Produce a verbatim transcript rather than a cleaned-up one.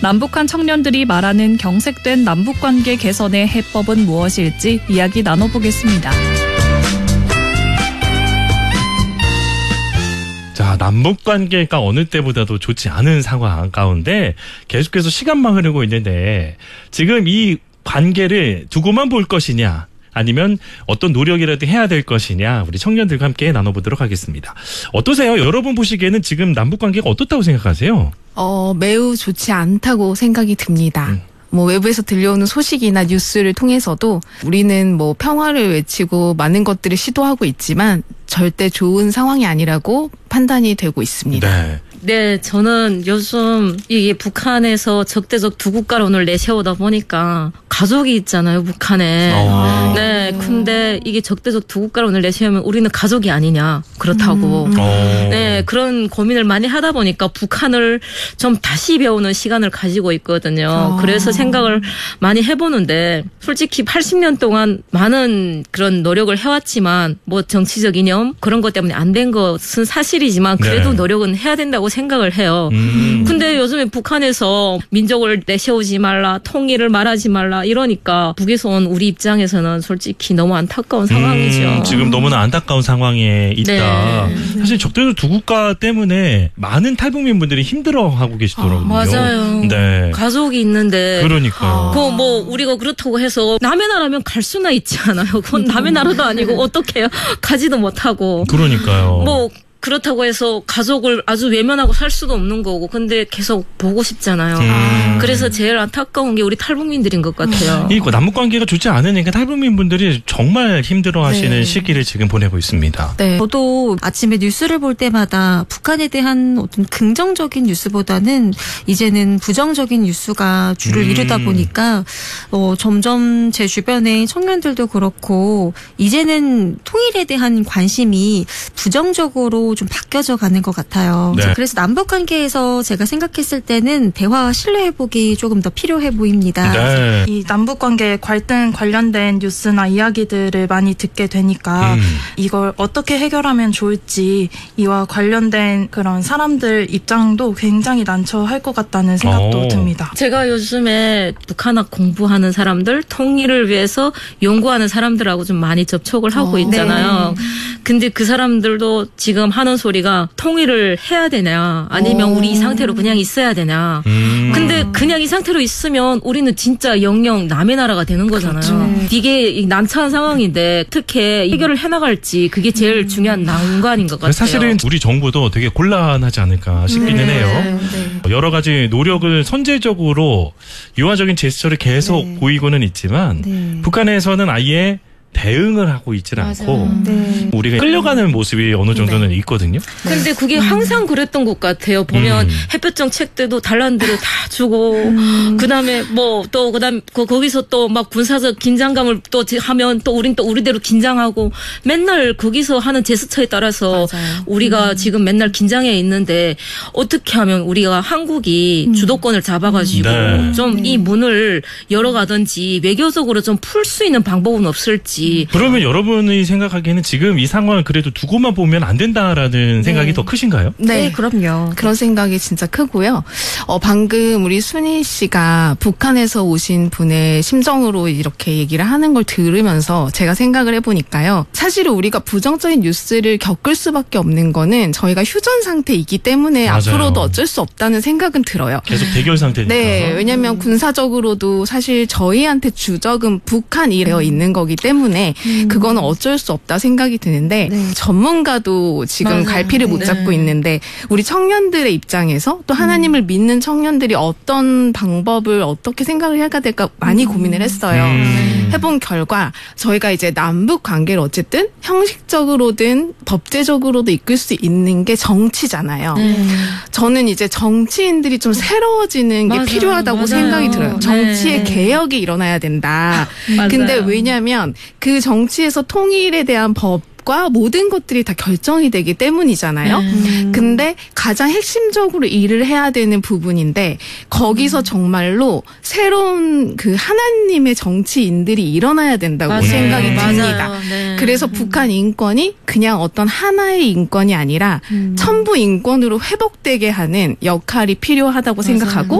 남북한 청년들이 말하는 경색된 남북관계 개선의 해법은 무엇일지 이야기 나눠보겠습니다. 자, 남북관계가 어느 때보다도 좋지 않은 상황 가운데 계속해서 시간만 흐르고 있는데 지금 이 관계를 두고만 볼 것이냐 아니면 어떤 노력이라도 해야 될 것이냐 우리 청년들과 함께 나눠보도록 하겠습니다. 어떠세요? 여러분 보시기에는 지금 남북관계가 어떻다고 생각하세요? 어, 매우 좋지 않다고 생각이 듭니다. 음. 뭐 외부에서 들려오는 소식이나 뉴스를 통해서도 우리는 뭐 평화를 외치고 많은 것들을 시도하고 있지만 절대 좋은 상황이 아니라고 판단이 되고 있습니다. 네. 네, 저는 요즘 이게 북한에서 적대적 두 국가론을 내세우다 보니까 가족이 있잖아요, 북한에. 어. 네, 근데 이게 적대적 두 국가론을 내세우면 우리는 가족이 아니냐, 그렇다고. 음. 어. 네, 그런 고민을 많이 하다 보니까 북한을 좀 다시 배우는 시간을 가지고 있거든요. 어. 그래서 생각을 많이 해보는데 솔직히 팔십 년 동안 많은 그런 노력을 해왔지만 뭐 정치적 이념 그런 것 때문에 안 된 것은 사실이지만 그래도 네. 노력은 해야 된다고 생각을 해요. 음. 근데 요즘에 북한에서 민족을 내세우지 말라, 통일을 말하지 말라 이러니까 북에서 온 우리 입장에서는 솔직히 너무 안타까운 상황이죠. 음, 지금 너무나 안타까운 상황에 있다. 네. 사실 적대적 두 국가 때문에 많은 탈북민 분들이 힘들어하고 계시더라고요. 아, 맞아요. 네. 가족이 있는데. 그러니까요. 그 뭐 우리가 그렇다고 해서 남의 나라면 갈 수나 있지 않아요. 그건 남의 나라도 아니고 어떻게 해요? 가지도 못하고. 그러니까요. 뭐 그렇다고 해서 가족을 아주 외면하고 살 수도 없는 거고 근데 계속 보고 싶잖아요. 음. 그래서 제일 안타까운 게 우리 탈북민들인 것 같아요. 이 남북관계가 좋지 않으니까 탈북민 분들이 정말 힘들어하시는 네. 시기를 지금 보내고 있습니다. 네. 저도 아침에 뉴스를 볼 때마다 북한에 대한 어떤 긍정적인 뉴스보다는 이제는 부정적인 뉴스가 주를 음. 이루다 보니까 어, 점점 제 주변의 청년들도 그렇고 이제는 통일에 대한 관심이 부정적으로 좀 바뀌어져 가는 것 같아요. 네. 그래서 남북관계에서 제가 생각했을 때는 대화와 신뢰 회복이 조금 더 필요해 보입니다. 네. 이 남북관계 갈등 관련된 뉴스나 이야기들을 많이 듣게 되니까 음. 이걸 어떻게 해결하면 좋을지 이와 관련된 그런 사람들 입장도 굉장히 난처할 것 같다는 생각도 오. 듭니다. 제가 요즘에 북한학 공부하는 사람들, 통일을 위해서 연구하는 사람들하고 좀 많이 접촉을 하고 어, 있잖아요. 네. 근데 그 사람들도 지금 하는 소리가 통일을 해야 되냐 아니면 오. 우리 이 상태로 그냥 있어야 되냐. 음. 근데 그냥 이 상태로 있으면 우리는 진짜 영영 남의 나라가 되는 거잖아요. 그렇죠. 이게 난처한 상황인데 어떻게 해결을 해나갈지 그게 제일 중요한 난관인 것 같아요. 사실은 우리 정부도 되게 곤란하지 않을까 싶기는 네. 해요. 네. 여러 가지 노력을 선제적으로 유화적인 제스처를 계속 네. 보이고는 있지만 네. 북한에서는 아예 대응을 하고 있지는 않고 네. 우리가 끌려가는 모습이 어느 정도는 네. 있거든요. 근데 그게 항상 그랬던 것 같아요. 보면 음. 햇볕 정책들도 달라는 대로 다 주고 음. 그다음에 뭐 또 그다음 그 거기서 또 막 군사적 긴장감을 또 하면 또 우린 또 우리대로 긴장하고 맨날 거기서 하는 제스처에 따라서 맞아요. 우리가 음. 지금 맨날 긴장해 있는데 어떻게 하면 우리가 한국이 음. 주도권을 잡아가지고 네. 좀 이 문을 열어가든지 외교적으로 좀 풀 수 있는 방법은 없을지. 그러면 여러분이 생각하기에는 지금 이 상황을 그래도 두고만 보면 안 된다라는 생각이 네. 더 크신가요? 네. 네, 그럼요. 그런 생각이 진짜 크고요. 어, 방금 우리 순희 씨가 북한에서 오신 분의 심정으로 이렇게 얘기를 하는 걸 들으면서 제가 생각을 해보니까요. 사실은 우리가 부정적인 뉴스를 겪을 수밖에 없는 거는 저희가 휴전 상태이기 때문에 맞아요. 앞으로도 어쩔 수 없다는 생각은 들어요. 계속 대결 상태니까. 네, 왜냐하면 군사적으로도 사실 저희한테 주적은 북한이 되어 있는 거기 때문에 그거는 어쩔 수 없다 생각이 드는데 네. 전문가도 지금 맞아요. 갈피를 못 네. 잡고 있는데 우리 청년들의 입장에서 또 하나님을 믿는 청년들이 어떤 방법을 어떻게 생각을 해야 될까 많이 고민을 했어요. 음. 해본 결과 저희가 이제 남북 관계를 어쨌든 형식적으로든 법제적으로도 이끌 수 있는 게 정치잖아요. 네. 저는 이제 정치인들이 좀 새로워지는 게 맞아요. 필요하다고 맞아요. 생각이 들어요. 정치의 네. 개혁이 일어나야 된다. 맞아요. 근데 왜냐하면 그 정치에서 통일에 대한 법 과 모든 것들이 다 결정이 되기 때문이잖아요. 네. 근데 가장 핵심적으로 일을 해야 되는 부분인데 거기서 정말로 새로운 그 하나님의 정치인들이 일어나야 된다고 맞아요. 생각이 네. 듭니다. 맞아요. 네. 그래서 북한 인권이 그냥 어떤 하나의 인권이 아니라 음. 천부 인권으로 회복되게 하는 역할이 필요하다고 맞아요. 생각하고